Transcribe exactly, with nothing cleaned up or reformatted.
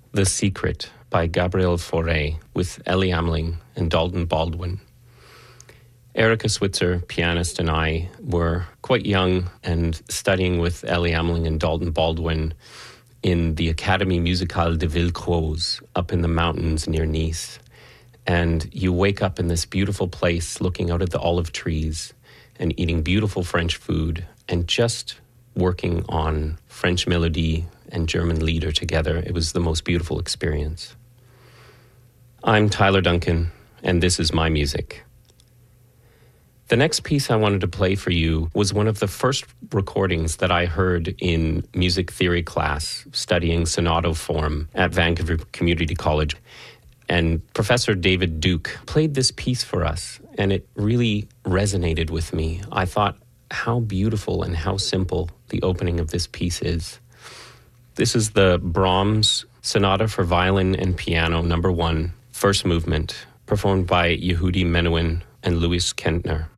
The Secret by Gabriel Fauré with Ellie Ameling and Dalton Baldwin. Erica Switzer, pianist, and I were quite young and studying with Ellie Ameling and Dalton Baldwin in the Académie Musicale de Villencroze up in the mountains near Nice. And you wake up in this beautiful place looking out at the olive trees and eating beautiful French food and just working on French melody and German lieder together. It was the most beautiful experience. I'm Tyler Duncan, and this is my music. The next piece I wanted to play for you was one of the first recordings that I heard in music theory class studying sonato form at Vancouver Community College. And Professor David Duke played this piece for us, and it really resonated with me. I thought how beautiful and how simple the opening of this piece is. This is the Brahms Sonata for Violin and Piano, number one, first movement, performed by Yehudi Menuhin and Louis Kentner.